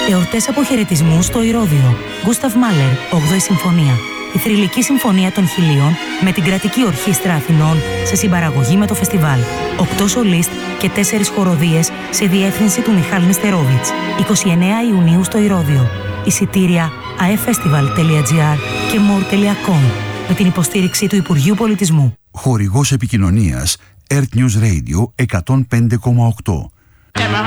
Εορτές αποχαιρετισμού στο Ηρώδειο. Γκούσταβ Μάλερ, 8η Συμφωνία. Η Θρυλική Συμφωνία των Χιλίων με την Κρατική Ορχήστρα Αθηνών σε συμπαραγωγή με το φεστιβάλ. 8 σολίστ και 4 χοροδίες σε διεύθυνση του Μιχάλη Νεστερόβιτς. 29 Ιουνίου στο Ηρώδειο. Εισιτήρια aefestival.gr και more.com με την υποστήριξη του Υπουργείου Πολιτισμού. Χορηγός επικοινωνίας Earth News Radio 105,8.